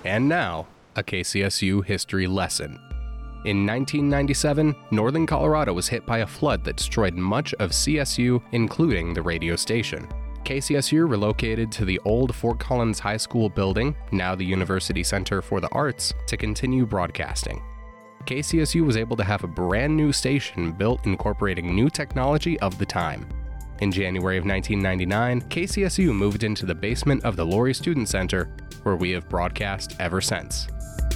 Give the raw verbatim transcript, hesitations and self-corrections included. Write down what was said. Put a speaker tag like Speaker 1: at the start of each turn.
Speaker 1: And now, a K C S U history lesson. In nineteen ninety-seven, northern Colorado was hit by a flood that destroyed much of C S U, including the radio station. K C S U relocated to the old Fort Collins High School building, now the University Center for the Arts, to continue broadcasting. K C S U was able to have a brand new station built incorporating new technology of the time. In January of nineteen ninety-nine, K C S U moved into the basement of the Laurie Student Center, where we have broadcast ever since.